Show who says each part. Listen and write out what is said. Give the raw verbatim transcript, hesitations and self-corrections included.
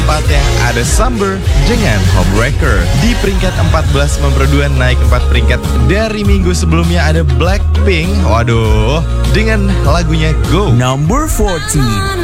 Speaker 1: keempatnya ada Summer dengan Homewrecker. Di peringkat empat belas Membro dua naik empat peringkat dari minggu sebelumnya ada Blackpink. Waduh, dengan lagunya Go.
Speaker 2: Number fourteen.